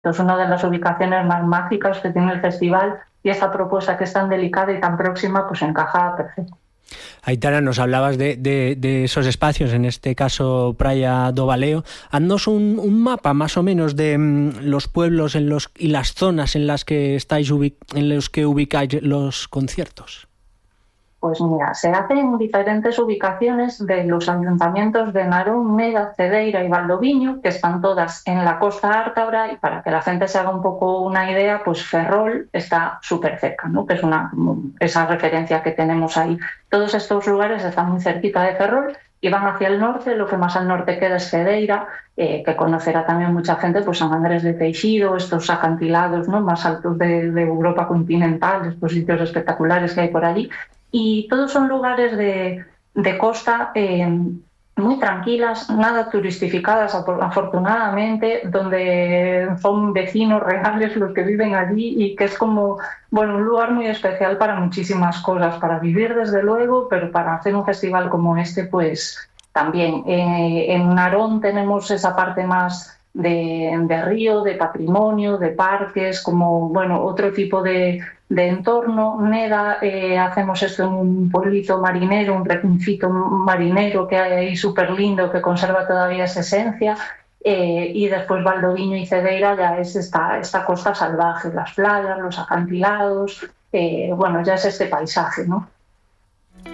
Es una de las ubicaciones más mágicas que tiene el festival y esta propuesta que es tan delicada y tan próxima, pues encaja perfecto. Aitana, nos hablabas de esos espacios, en este caso Praia do Valeo. Haznos un mapa más o menos de los pueblos y las zonas en las que ubicáis los conciertos. Pues mira, se hacen en diferentes ubicaciones de los ayuntamientos de Narón, Neda, Cedeira y Valdoviño, que están todas en la Costa Ártabra, y para que la gente se haga un poco una idea, pues Ferrol está súper cerca, ¿no? Que es esa referencia que tenemos ahí. Todos estos lugares están muy cerquita de Ferrol y van hacia el norte. Lo que más al norte queda es Cedeira, que conocerá también mucha gente, pues San Andrés de Teixido, estos acantilados, ¿no?, más altos de Europa continental, estos sitios espectaculares que hay por allí. Y todos son lugares de costa muy tranquilas, nada turistificadas afortunadamente, donde son vecinos reales los que viven allí, y que es como, bueno, un lugar muy especial para muchísimas cosas, para vivir desde luego, pero para hacer un festival como este, pues también. En Narón tenemos esa parte más de río, de patrimonio, de parques, como, bueno, otro tipo de entorno. Neda, hacemos esto en un pueblito marinero, un recuncito marinero que hay ahí súper lindo, que conserva todavía esa esencia. Y después Valdoviño y Cedeira ya es esta costa salvaje, las playas, los acantilados, bueno, ya es este paisaje, ¿no?